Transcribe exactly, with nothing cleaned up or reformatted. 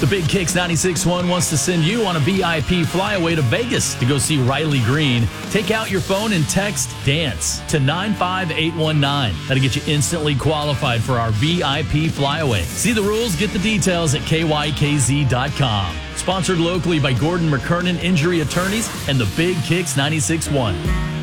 The Big Kicks ninety-six point one wants to send you on a V I P flyaway to Vegas to go see Riley Green. Take out your phone and text DANCE to nine five eight one nine. That'll get you instantly qualified for our V I P flyaway. See the rules, get the details at K Y K Z dot com. Sponsored locally by Gordon McKernan Injury Attorneys and the Big Kicks ninety-six point one.